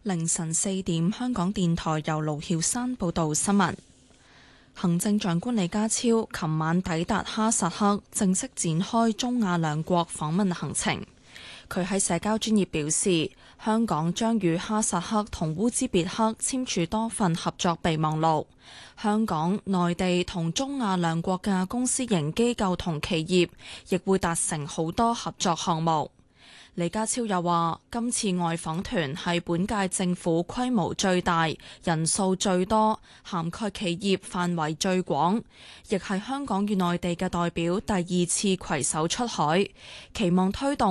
凌晨4點，香港電台由盧曉山報道新聞。行政長官李家超琴晚抵達哈薩克，正式展開中亞兩國訪問行程。佢喺社交專頁表示，香港將與哈薩克同烏茲別克簽署多份合作備忘錄。香港、內地同中亞兩國嘅公私營機構同企業亦會達成好多合作項目。李家超又話，今次外訪團係本屆政府規模最大、人數最多、涵蓋企業範圍最廣，亦係香港與內地嘅代表第2次攜手出海，期望推動